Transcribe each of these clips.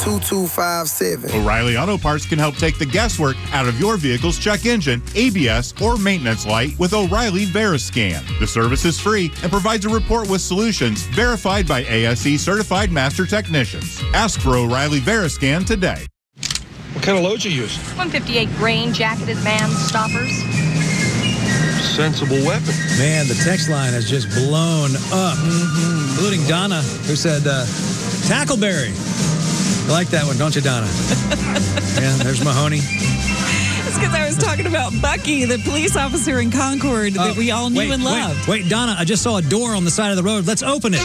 2257. O'Reilly Auto Parts can help take the guesswork out of your vehicle's check engine, ABS, or maintenance light with O'Reilly Veriscan. The service is free and provides a report with solutions verified by ASE certified master technicians. Ask for O'Reilly Veriscan today. What kind of loads you use? 158 grain, jacketed man stoppers. Sensible weapon. Man, the text line has just blown up, including Donna, who said, Tackleberry. I like that one, don't you, Donna? Yeah, there's Mahoney. It's because I was talking about Bucky, the police officer in Concord that we all knew and loved. Wait, Donna, I just saw a door on the side of the road. Let's open it.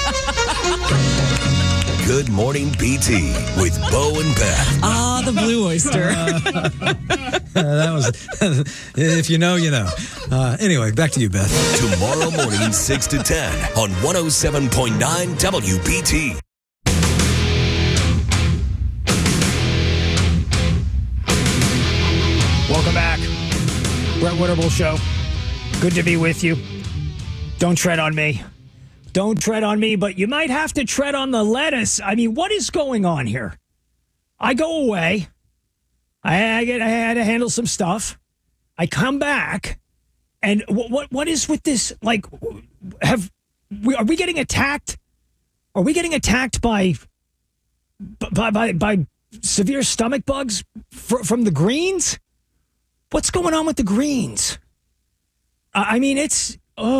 Good Morning BT with Bo and Beth. Ah, the Blue Oyster. That was, if you know, you know. Anyway, back to you, Beth. Tomorrow morning, 6 to 10 on 107.9 WBT. Welcome back. Brett Winterble Show. Good to be with you. Don't tread on me. Don't tread on me, but you might have to tread on the lettuce. I mean, what is going on here? I go away. I had to handle some stuff. I come back, and what is with this? Like, are we getting attacked? Are we getting attacked by severe stomach bugs from the greens? What's going on with the greens? I mean, it's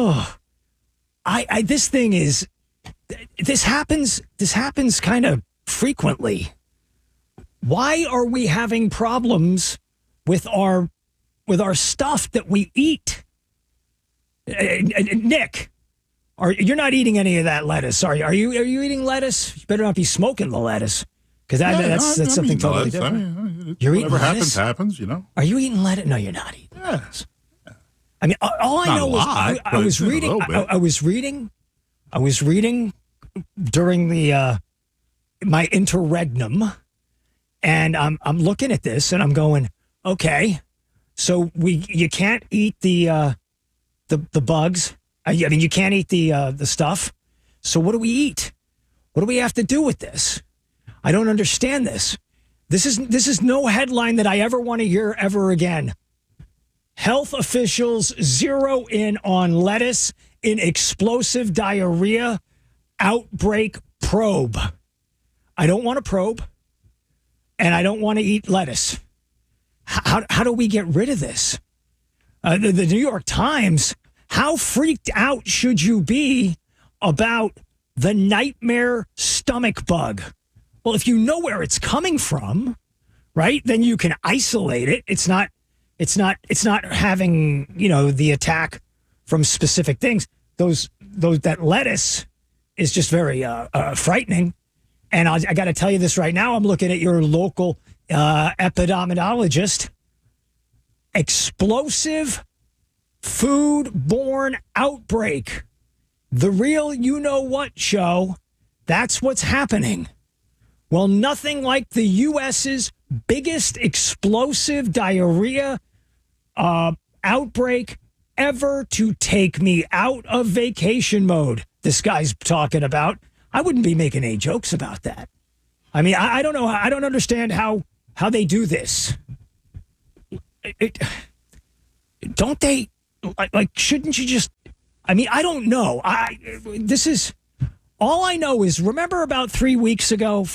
this thing is, this happens kind of frequently. Why are we having problems with our stuff that we eat? Nick, you're not eating any of that lettuce, are you? Are you eating lettuce? You better not be smoking the lettuce, because that's something totally different. You're eating lettuce? Whatever happens, you know. Are you eating lettuce? No, you're not eating lettuce. I mean, all I know is I was reading during the my interregnum, and I'm looking at this and I'm going, okay, so you can't eat the bugs. I mean, you can't eat the stuff. So what do we eat? What do we have to do with this? I don't understand this. This is no headline that I ever want to hear ever again. Health officials zero in on lettuce in explosive diarrhea outbreak probe. I don't want to probe, and I don't want to eat lettuce. How do we get rid of this? The New York Times, how freaked out should you be about the nightmare stomach bug? Well, if you know where it's coming from, right, then you can isolate it. It's not having, the attack from specific things. That lettuce is just very frightening. And I got to tell you this right now. I'm looking at your local epidemiologist. Explosive foodborne outbreak. The real you-know-what show. That's what's happening. Well, nothing like the U.S.'s biggest explosive diarrhea outbreak ever to take me out of vacation mode. This guy's talking about. I wouldn't be making any jokes about that. I mean, I don't know. I don't understand how they do this. Don't they? Like, shouldn't you just? I mean, I don't know. This is all I know is, remember about 4 weeks ago,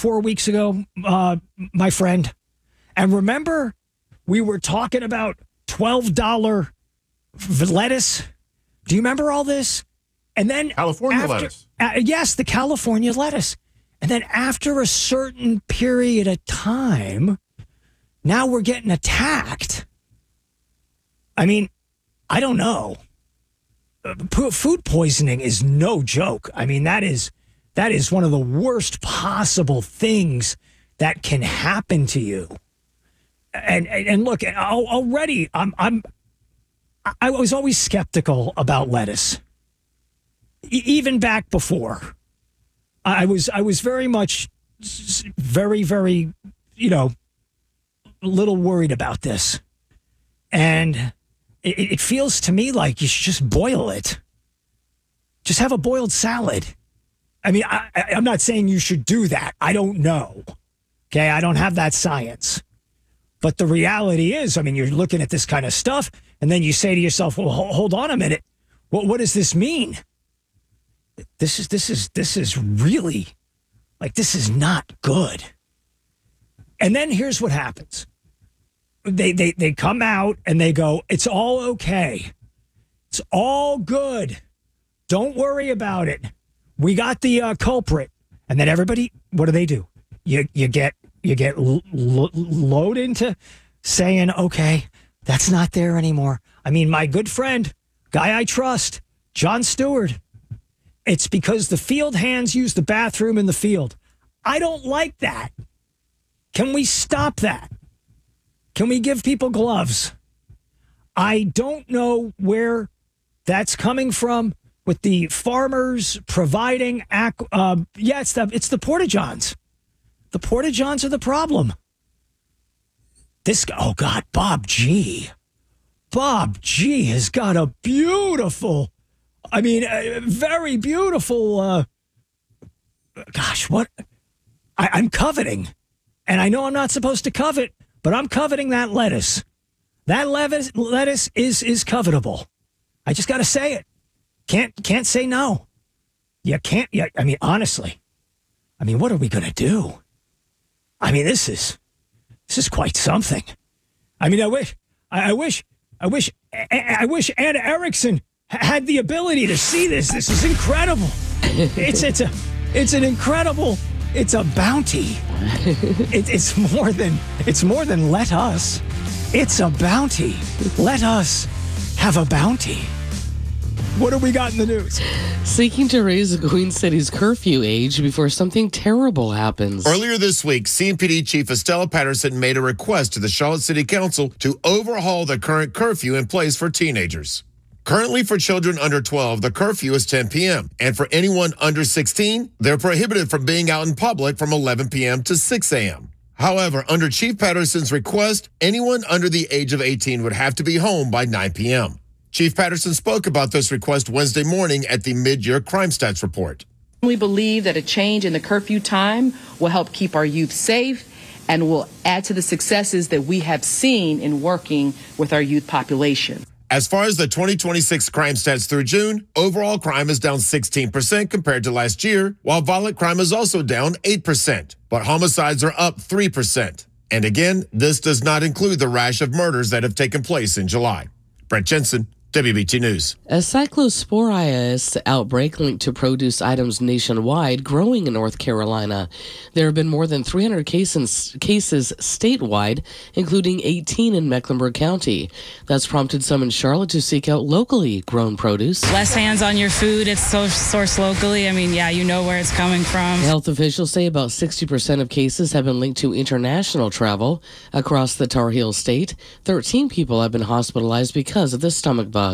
my friend, and remember we were talking about $12 lettuce. Do you remember all this? And then California lettuce. Yes, the California lettuce. And then after a certain period of time, now we're getting attacked. I mean, I don't know. Food poisoning is no joke. I mean, that is one of the worst possible things that can happen to you. And look, already I was always skeptical about lettuce. Even back before, I was very much, very, very, little worried about this. And it feels to me like you should just boil it. Just have a boiled salad. I mean, I'm not saying you should do that. I don't know. Okay, I don't have that science. But the reality is, I mean, you're looking at this kind of stuff, and then you say to yourself, well, hold on a minute. What does this mean? This is really, like, this is not good. And then here's what happens. They come out and they go, it's all okay. It's all good. Don't worry about it. We got the culprit. And then everybody, what do? You get lulled into saying, okay, that's not there anymore. I mean, my good friend, guy I trust, Jon Stewart, it's because the field hands use the bathroom in the field. I don't like that. Can we stop that? Can we give people gloves? I don't know where that's coming from with the farmers providing. It's the Porta-Johns. The Porta-Johns are the problem. This guy, oh God, Bob G. Bob G has got a beautiful, very beautiful, I'm coveting. And I know I'm not supposed to covet, but I'm coveting that lettuce. That lettuce is covetable. I just got to say it. Can't say no. You can't. Honestly. What are we going to do? This is quite something. I wish Anna Erickson had the ability to see this. This is incredible. It's an incredible. It's a bounty. It's more than let us. It's a bounty. Let us have a bounty. What do we got in the news? Seeking to raise the Queen City's curfew age before something terrible happens. Earlier this week, CMPD Chief Estella Patterson made a request to the Charlotte City Council to overhaul the current curfew in place for teenagers. Currently, for children under 12, the curfew is 10 p.m. And for anyone under 16, they're prohibited from being out in public from 11 p.m. to 6 a.m. However, under Chief Patterson's request, anyone under the age of 18 would have to be home by 9 p.m. Chief Patterson spoke about this request Wednesday morning at the mid-year crime stats report. We believe that a change in the curfew time will help keep our youth safe and will add to the successes that we have seen in working with our youth population. As far as the 2026 crime stats through June, overall crime is down 16% compared to last year, while violent crime is also down 8%, but homicides are up 3%. And again, this does not include the rash of murders that have taken place in July. Brett Jensen, WBT News. A cyclosporiasis outbreak linked to produce items nationwide growing in North Carolina. There have been more than 300 cases statewide, including 18 in Mecklenburg County. That's prompted some in Charlotte to seek out locally grown produce. Less hands on your food. It's sourced locally. You know where it's coming from. Health officials say about 60% of cases have been linked to international travel. Across the Tar Heel state, 13 people have been hospitalized because of the stomach bug.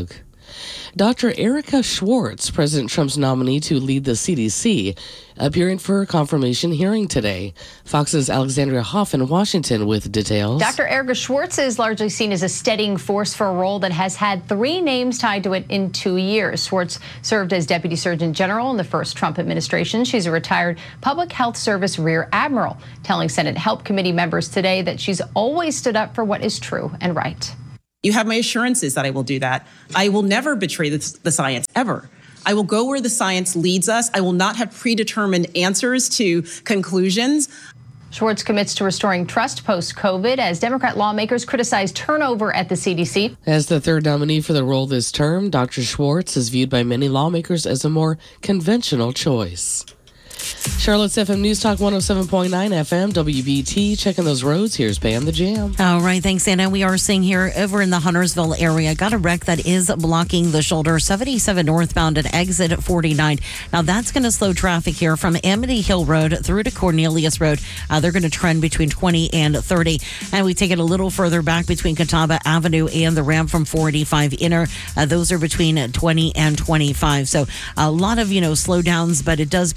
Dr. Erica Schwartz, President Trump's nominee to lead the CDC, appearing for a confirmation hearing today. Fox's Alexandria Hoff in Washington with details. Dr. Erica Schwartz is largely seen as a steadying force for a role that has had 3 names tied to it in 2 years. Schwartz served as Deputy Surgeon General in the first Trump administration. She's a retired Public Health Service Rear Admiral, telling Senate Help Committee members today that she's always stood up for what is true and right. You have my assurances that I will do that. I will never betray the science, ever. I will go where the science leads us. I will not have predetermined answers to conclusions. Schwartz commits to restoring trust post-COVID as Democrat lawmakers criticize turnover at the CDC. As the third nominee for the role this term, Dr. Schwartz is viewed by many lawmakers as a more conventional choice. Charlotte's FM News Talk 107.9 FM, WBT. Checking those roads. Here's Pam the Jam. All right, thanks, Anna. We are seeing here over in the Huntersville area, got a wreck that is blocking the shoulder 77 northbound at exit 49. Now, that's going to slow traffic here from Amity Hill Road through to Cornelius Road. They're going to trend between 20 and 30. And we take it a little further back between Catawba Avenue and the ramp from 485 Inner. Those are between 20 and 25. So a lot of, slowdowns, but it does pick back up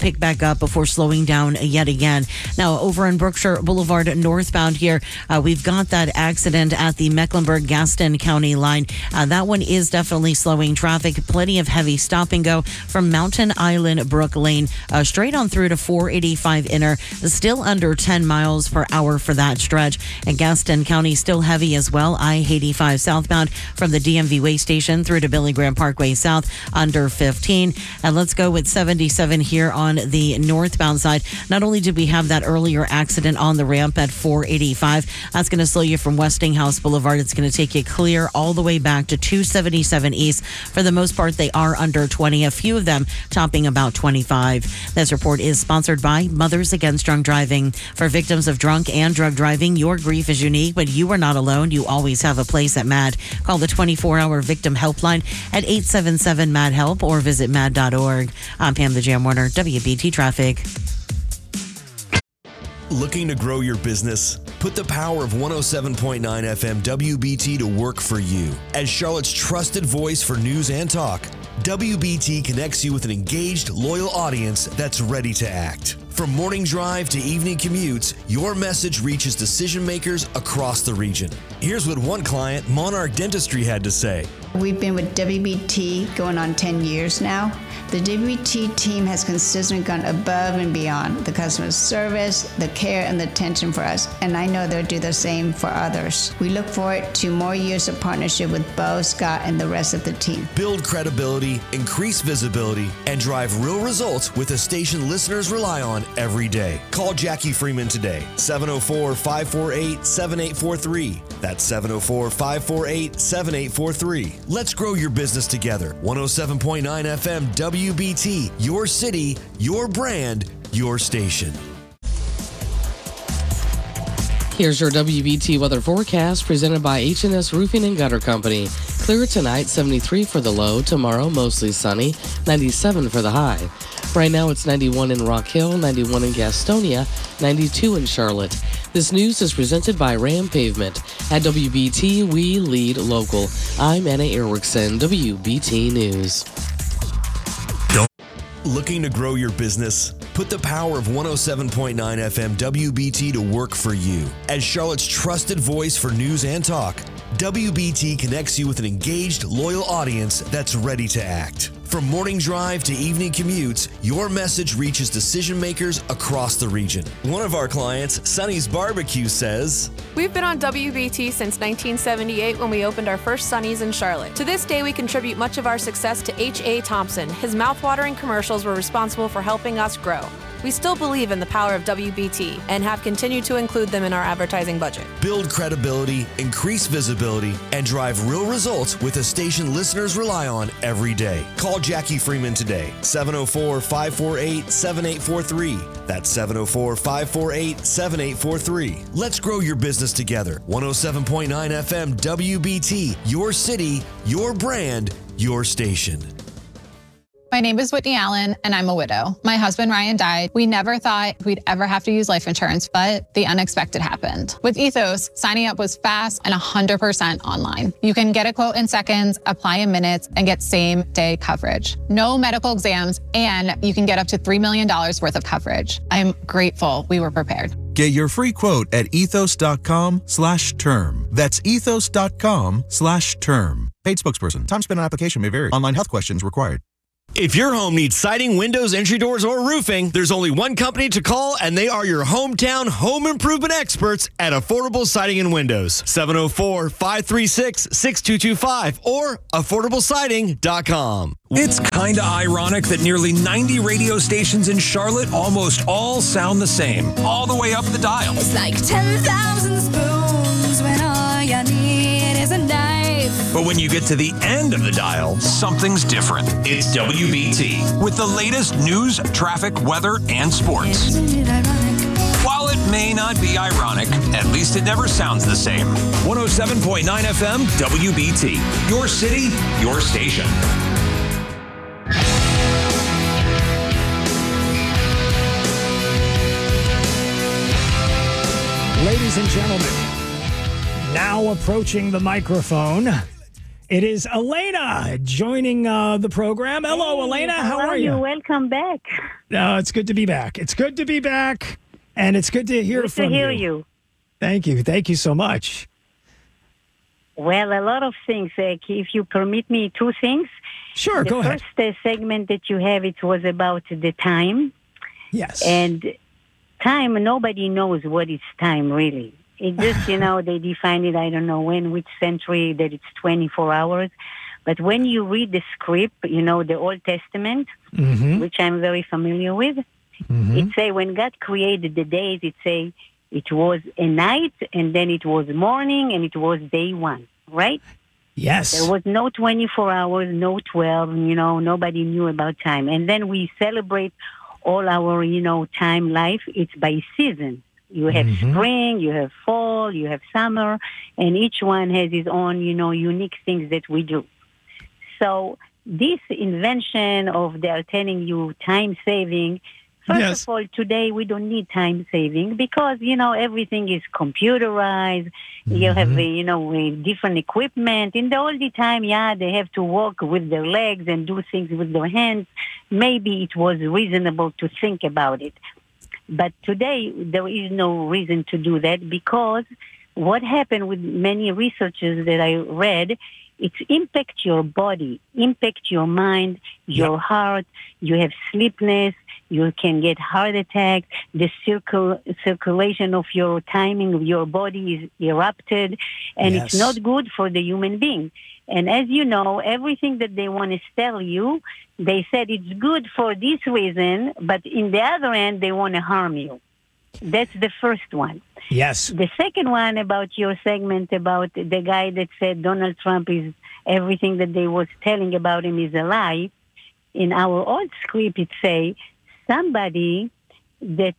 up before slowing down yet again. Now, over on Brookshire Boulevard northbound here, we've got that accident at the Mecklenburg-Gaston County line. That one is definitely slowing traffic. Plenty of heavy stop and go from Mountain Island Brook Lane straight on through to 485 Inner. Still under 10 miles per hour for that stretch. And Gaston County still heavy as well. I-85 southbound from the DMV Way Station through to Billy Graham Parkway South under 15. And let's go with 77 here on the northbound side. Not only did we have that earlier accident on the ramp at 485, that's going to slow you from Westinghouse Boulevard. It's going to take you clear all the way back to 277 East. For the most part, they are under 20, a few of them topping about 25. This report is sponsored by Mothers Against Drunk Driving. For victims of drunk and drug driving, your grief is unique, but you are not alone. You always have a place at MAD. Call the 24-hour victim helpline at 877-MAD-HELP or visit mad.org. I'm Pam the Jam Warner, WBT Traffic. Looking to grow your business? Put the power of 107.9 FM WBT to work for you. As Charlotte's trusted voice for news and talk, WBT connects you with an engaged, loyal audience that's ready to act. From morning drive to evening commutes, your message reaches decision makers across the region. Here's what one client, Monarch Dentistry, had to say. We've been with WBT going on 10 years now. The WBT team has consistently gone above and beyond the customer service, the care, and the attention for us, and I know they'll do the same for others. We look forward to more years of partnership with Bo, Scott, and the rest of the team. Build credibility, increase visibility, and drive real results with a station listeners rely on every day. Call Jackie Freeman today, 704-548-7843. That's 704-548-7843. Let's grow your business together. 107.9 FM WBT, your city, your brand, your station. Here's your WBT weather forecast presented by H&S Roofing and Gutter Company. Clear tonight, 73 for the low. Tomorrow, mostly sunny, 97 for the high. Right now, it's 91 in Rock Hill, 91 in Gastonia, 92 in Charlotte. This news is presented by Ram Pavement. At WBT, we lead local. I'm Anna Erickson, WBT News. Looking to grow your business? Put the power of 107.9 FM WBT to work for you. As Charlotte's trusted voice for news and talk, WBT connects you with an engaged, loyal audience that's ready to act. From morning drive to evening commutes, your message reaches decision makers across the region. One of our clients, Sonny's Barbecue, says, We've been on WBT since 1978 when we opened our first Sonny's in Charlotte. To this day, we contribute much of our success to H.A. Thompson. His mouthwatering commercials were responsible for helping us grow. We still believe in the power of WBT and have continued to include them in our advertising budget. Build credibility, increase visibility, and drive real results with a station listeners rely on every day. Call Jackie Freeman today, 704-548-7843. That's 704-548-7843. Let's grow your business together. 107.9 FM WBT, your city, your brand, your station. My name is Whitney Allen, and I'm a widow. My husband, Ryan, died. We never thought we'd ever have to use life insurance, but the unexpected happened. With Ethos, signing up was fast and 100% online. You can get a quote in seconds, apply in minutes, and get same-day coverage. No medical exams, and you can get up to $3 million worth of coverage. I'm grateful we were prepared. Get your free quote at ethos.com/term. That's ethos.com/term. Paid spokesperson. Time spent on application may vary. Online health questions required. If your home needs siding, windows, entry doors, or roofing, there's only one company to call, and they are your hometown home improvement experts at Affordable Siding and Windows. 704-536-6225 or affordablesiding.com. It's kinda ironic that nearly 90 radio stations in Charlotte almost all sound the same, all the way up the dial. It's like 10,000 spoons when all you need is a knife. But when you get to the end of the dial, something's different. It's WBT with the latest news, traffic, weather, and sports. Isn't it ironic? While it may not be ironic, at least it never sounds the same. 107.9 FM WBT. Your city, your station. Ladies and gentlemen, now approaching the microphone It is Elena joining the program. Hello, Elena. How are you? Welcome back. It's good to be back. It's good to be back, and it's good to hear from you. Good to hear you. Thank you. Thank you so much. Well, a lot of things. If you permit me, 2 things. Sure, go ahead. The first segment that you have, it was about the time. Yes. And time, nobody knows what is time, really. It just, they define it, I don't know when, which century, that it's 24 hours. But when you read the script, the Old Testament, which I'm very familiar with, it say when God created the days, it say it was a night, and then it was morning, and it was day 1, right? Yes. There was no 24 hours, no 12, nobody knew about time. And then we celebrate all our, time life. It's by season. You have spring, you have fall, you have summer, and each one has its own, unique things that we do. So this invention of they're telling you time saving, first of all, today we don't need time saving because, everything is computerized. You have, different equipment. In the old time, they have to walk with their legs and do things with their hands. Maybe it was reasonable to think about it. But today, there is no reason to do that because what happened with many researchers that I read, it impacts your body, impact your mind, your heart. You have sleepiness. You can get heart attack. The circulation of your timing of your body is erupted, and it's not good for the human being. And as you know, everything that they want to tell you, they said it's good for this reason, but in the other end, they want to harm you. That's the first one. Yes. The second one about your segment about the guy that said Donald Trump is everything that they was telling about him is a lie. In our old script, it say somebody that,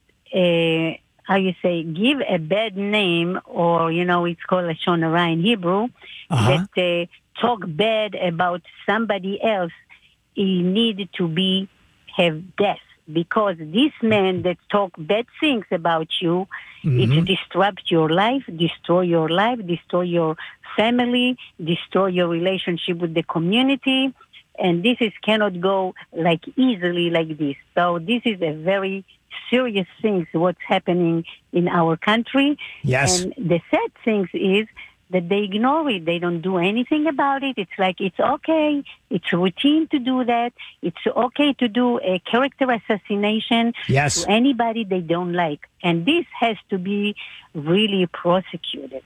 give a bad name, or, it's called Lashon Hara in Hebrew, that talk bad about somebody else, he needed to have death. Because this man that talk bad things about you, it disrupt your life, destroy your family, destroy your relationship with the community. And this cannot go easily like this. So this is a very serious thing, what's happening in our country. Yes. And the sad thing is that they ignore it. They don't do anything about it. It's it's okay. It's routine to do that. It's okay to do a character assassination to anybody they don't like. And this has to be really prosecuted.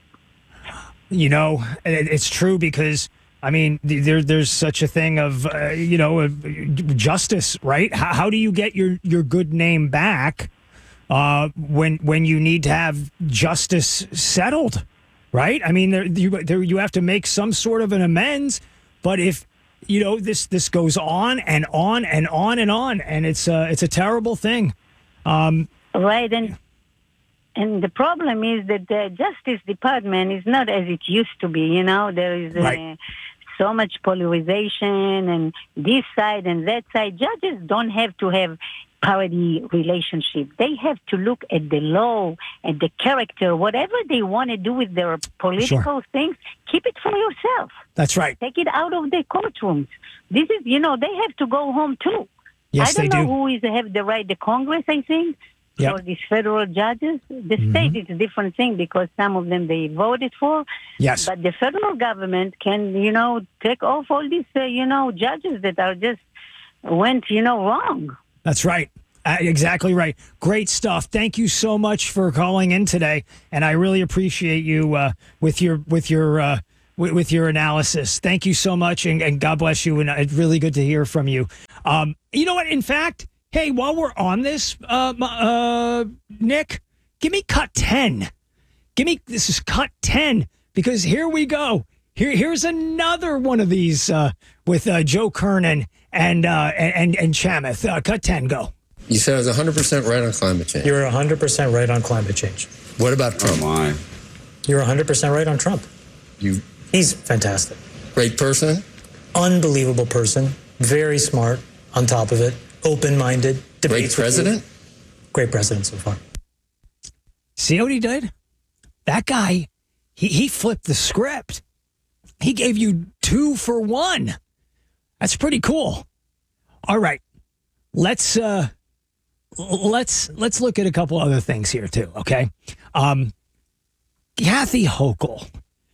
It's true because, there's such a thing of, justice, right? How do you get your good name back when you need to have justice settled? Right? You have to make some sort of an amends, but if this goes on and on and on and on, and it's a terrible thing. Right, and the problem is that the Justice Department is not as it used to be. There is so much polarization and this side and that side. Judges don't have to have parity relationship. They have to look at the law and the character, whatever they want to do with their political things, keep it for yourself. That's right. Take it out of the courtrooms. This is, they have to go home too. Yes, I don't know who have the right, the Congress, I think, or these federal judges. The state is a different thing because some of them they voted for. Yes. But the federal government can, take off all these, judges that are just went, wrong. That's right. Exactly right. Great stuff. Thank you so much for calling in today, and I really appreciate you with your analysis. Thank you so much, and God bless you. And it's really good to hear from you. You know what? In fact, hey, while we're on this, Nick, give me cut 10. This is cut 10 because here we go. Here's another one of these with Joe Kernan and Chamath. Cut 10, go. You said I was 100% right on climate change. You're 100% right on climate change. What about Trump? Oh, my. You're 100% right on Trump. He's fantastic. Great person? Unbelievable person. Very smart, on top of it. Open-minded. Great president? Great president so far. See what he did? That guy, he flipped the script. He gave you 2 for 1. That's pretty cool. All right. Let's look at a couple other things here too, okay? Kathy Hochul.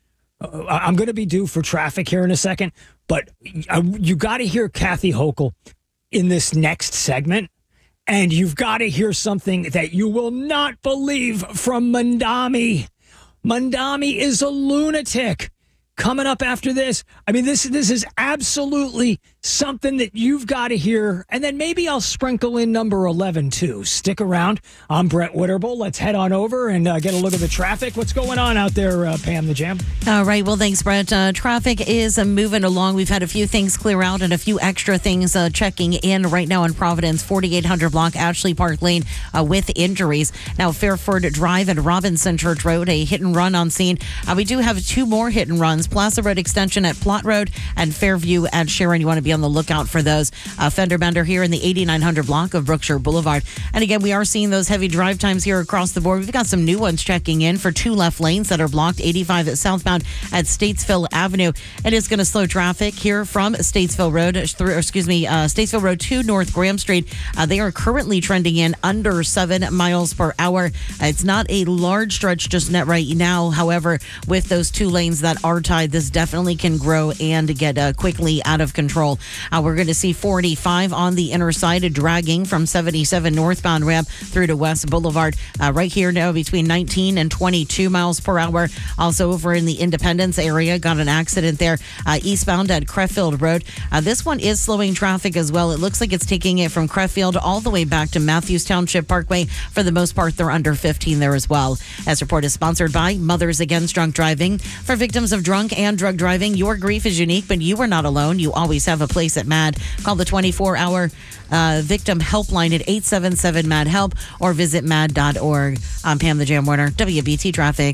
I'm going to be due for traffic here in a second, but you got to hear Kathy Hochul in this next segment, and you've got to hear something that you will not believe from Mandami. Mandami is a lunatic. Coming up after this, I mean, this is absolutely something that you've got to hear. And then maybe I'll sprinkle in number 11, too. Stick around. I'm Brett Witterbull. Let's head on over and get a look at the traffic. What's going on out there, Pam the Jam? All right. Well, thanks, Brett. Traffic is moving along. We've had a few things clear out and a few extra things checking in right now in Providence, 4800 block, Ashley Park Lane with injuries. Now, Fairford Drive and Robinson Church Road, a hit and run on scene. We do have 2 more hit and runs. Plaza Road Extension at Plot Road and Fairview at Sharon. You want to be on the lookout for those. Fender bender here in the 8900 block of Brookshire Boulevard. And again, we are seeing those heavy drive times here across the board. We've got some new ones checking in for 2 left lanes that are blocked. 85 at southbound at Statesville Avenue. It is going to slow traffic here from Statesville Road Statesville Road to North Graham Street. They are currently trending in under 7 miles per hour. It's not a large stretch just net right now. However, with those 2 lanes that are tied, this definitely can grow and get quickly out of control. We're going to see 45 on the inner side dragging from 77 northbound ramp through to West Boulevard. Right here now between 19 and 22 miles per hour. Also over in the Independence area, got an accident there eastbound at Creffield Road. This one is slowing traffic as well. It looks like it's taking it from Creffield all the way back to Matthews Township Parkway. For the most part, they're under 15 there as well. This report is sponsored by Mothers Against Drunk Driving. For victims of drunk and drug driving, your grief is unique, but you are not alone. You always have a place at MAD. Call the 24-hour victim helpline at 877-MAD-HELP or visit mad.org. I'm Pam the Jam Warner, WBT Traffic.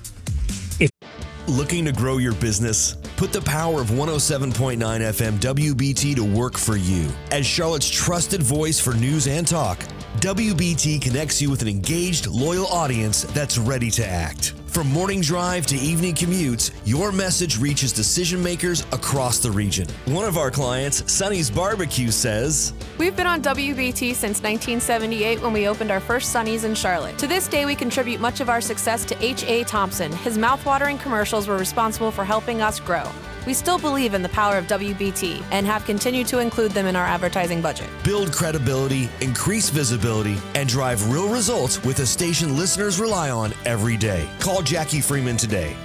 Looking to grow your business? Put the power of 107.9 FM WBT to work for you. As Charlotte's trusted voice for news and talk, WBT connects you with an engaged, loyal audience that's ready to act. From morning drive to evening commutes, your message reaches decision makers across the region. One of our clients, Sonny's Barbecue, says, We've been on WBT since 1978 when we opened our first Sonny's in Charlotte. To this day, we contribute much of our success to H.A. Thompson. His mouthwatering commercials were responsible for helping us grow. We still believe in the power of WBT and have continued to include them in our advertising budget. Build credibility, increase visibility, and drive real results with a station listeners rely on every day. Call Jackie Freeman today,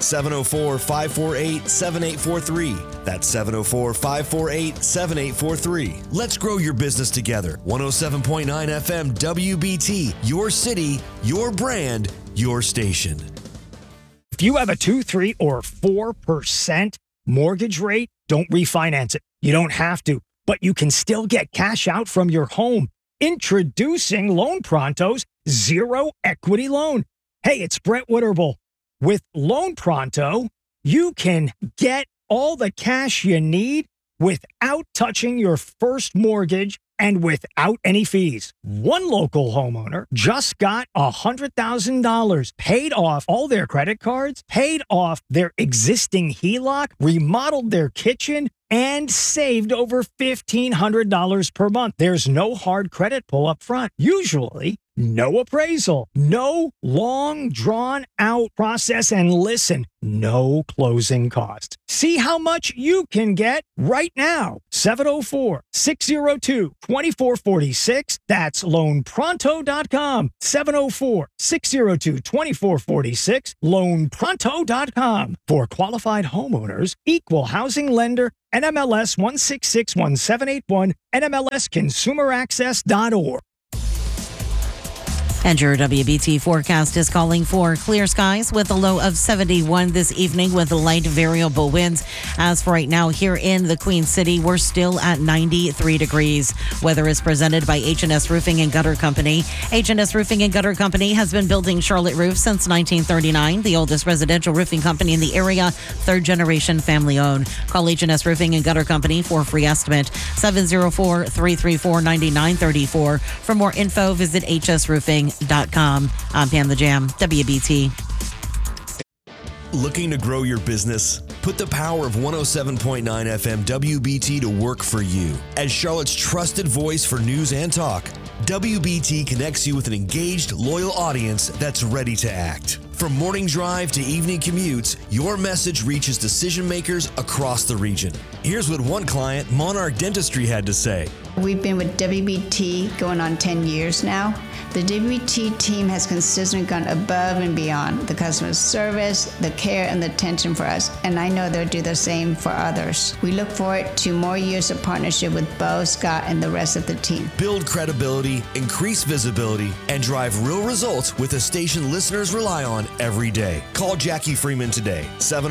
704-548-7843. That's 704-548-7843. Let's grow your business together. 107.9 FM WBT, your city, your brand, your station. If you have a 2, 3, or 4% mortgage rate, don't refinance it. You don't have to, but you can still get cash out from your home. Introducing Loan Pronto's Zero Equity Loan. Hey, it's Brett Witterbull. With Loan Pronto, you can get all the cash you need without touching your first mortgage and without any fees. One local homeowner just got $100,000, paid off all their credit cards, paid off their existing HELOC, remodeled their kitchen, and saved over $1,500 per month. There's no hard credit pull up front. Usually, no appraisal, no long drawn out process, and listen, no closing costs. See how much you can get right now. 704-602-2446. That's loanpronto.com. 704-602-2446. Loanpronto.com. For qualified homeowners, equal housing lender, NMLS 1661781, NMLSconsumeraccess.org. And your WBT forecast is calling for clear skies with a low of 71 this evening with light variable winds. As for right now here in the Queen City, we're still at 93 degrees. Weather is presented by H&S Roofing and Gutter Company. H&S Roofing and Gutter Company has been building Charlotte roofs since 1939, the oldest residential roofing company in the area, third generation family owned. Call H&S Roofing and Gutter Company for a free estimate. 704-334-9934. For more info, visit hsroofing.com. I'm Pam the Jam, WBT. Looking to grow your business? Put Put the power of 107.9 FM WBT to work for you. As Charlotte's trusted voice for news and talk, WBT connects you with an engaged, loyal audience that's ready to act. From morning drive to evening commutes, your message reaches decision makers across the region. Here's what one client, Monarch Dentistry, had to say. We've been with WBT going on 10 years now. The WBT team has consistently gone above and beyond the customer service, the care, and the attention for us, and I know they'll do the same for others. We look forward to more years of partnership with Bo, Scott, and the rest of the team. Build credibility, increase visibility, and drive real results with a station listeners rely on every day. Call Jackie Freeman today,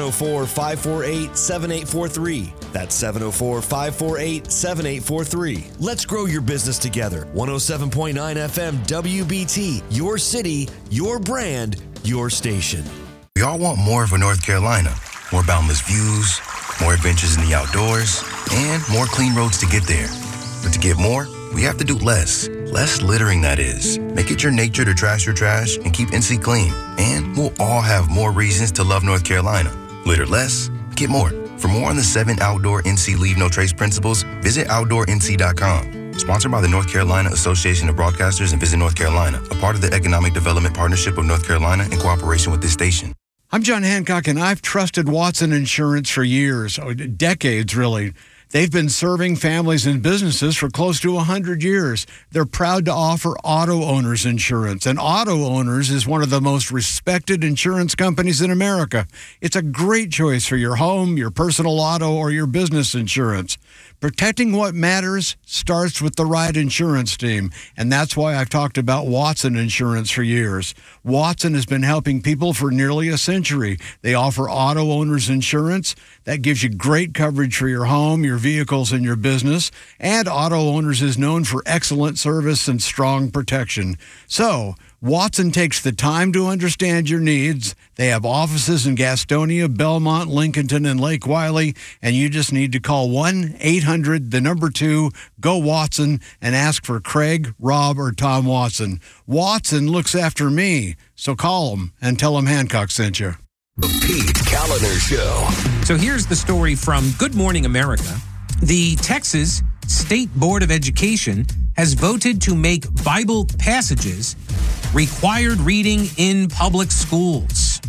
704-548-7843. That's 704-548-7843. Let's grow your business together. 107.9 FM WBT, your city, your brand, your station. We all want more of a North Carolina. More boundless views, more adventures in the outdoors, and more clean roads to get there. But to get more, we have to do less. Less littering, that is. Make it your nature to trash your trash and keep NC clean. And we'll all have more reasons to love North Carolina. Litter less, get more. For more on the 7 outdoor NC Leave No Trace principles, visit OutdoorNC.com. Sponsored by the North Carolina Association of Broadcasters and Visit North Carolina, a part of the Economic Development Partnership of North Carolina in cooperation with this station. I'm John Hancock, and I've trusted Watson Insurance for years, decades really. They've been serving families and businesses for close to 100 years. They're proud to offer auto owners insurance, and Auto Owners is one of the most respected insurance companies in America. It's a great choice for your home, your personal auto, or your business insurance. Protecting what matters starts with the right insurance team, and that's why I've talked about Watson Insurance for years. Watson has been helping people for nearly a century. They offer auto owners insurance that gives you great coverage for your home, your vehicles, and your business, and Auto Owners is known for excellent service and strong protection. So, Watson takes the time to understand your needs. They have offices in Gastonia, Belmont, Lincolnton, and Lake Wiley, and you just need to call 1-800-2-GO-WATSON and ask for Craig, Rob, or Tom Watson. Watson looks after me, so call them and tell them Hancock sent you. The Pete Kaliner Show. So here's the story from Good Morning America. The Texas State Board of Education has voted to make Bible passages required reading in public schools.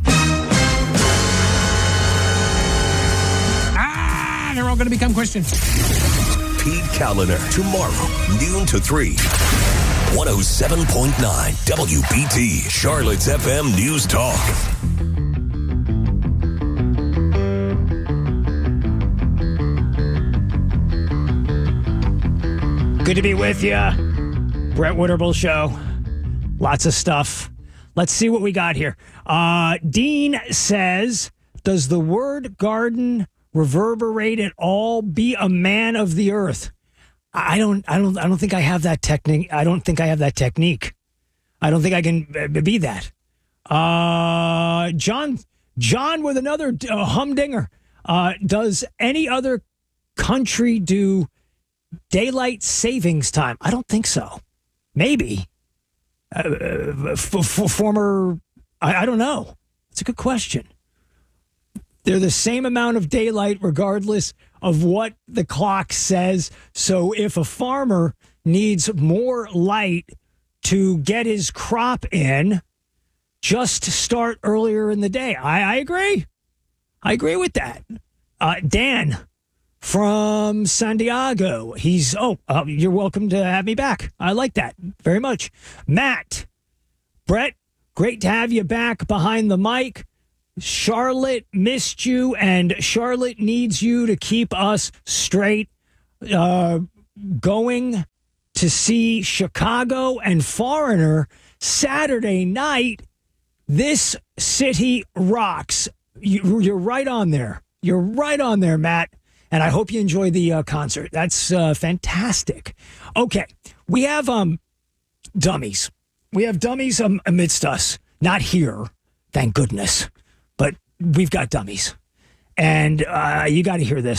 They're all going to become Christian. Pete Kaliner, tomorrow, noon to 3. 107.9 WBT, Charlotte's FM News Talk. Good to be with you. Brett Winterble Show. Lots of stuff. Let's see what we got here. Dean says, does the word garden reverberate at all? Be a man of the earth. I don't think I have that technique. I don't think I have that technique. I don't think I can be that. John with another humdinger. Does any other country do daylight savings time? I don't think so. Maybe. Former, I don't know. It's a good question. They're the same amount of daylight regardless of what the clock says. So if a farmer needs more light to get his crop in, just start earlier in the day. I agree. I agree with that. Dan from San Diego. You're welcome to have me back. I like that very much. Matt, Brett, great to have you back behind the mic. Charlotte missed you, and Charlotte needs you to keep us straight. Going to see Chicago and Foreigner Saturday night. This city rocks. You're right on there. You're right on there, Matt. And I hope you enjoy the concert. That's fantastic. Okay, we have dummies. We have dummies amidst us. Not here, thank goodness. But we've got dummies. And you got to hear this.